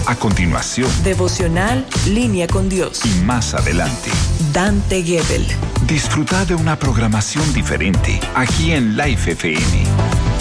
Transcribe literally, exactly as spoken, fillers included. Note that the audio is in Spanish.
A continuación, devocional Línea con Dios. Y más adelante, Dante Gebel. disfruta de una programación diferente aquí en Life F M.